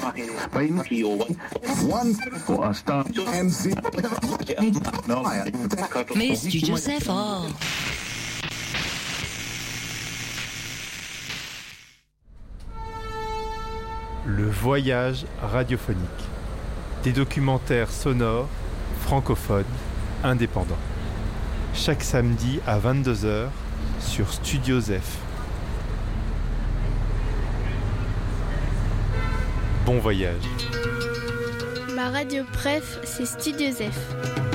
Mais Studio Joseph, oh. Le voyage radiophonique. Des documentaires sonores, francophones, indépendants. Chaque samedi à 22h sur Studio Joseph. Bon voyage. Ma radio préf, c'est Studio Joseph.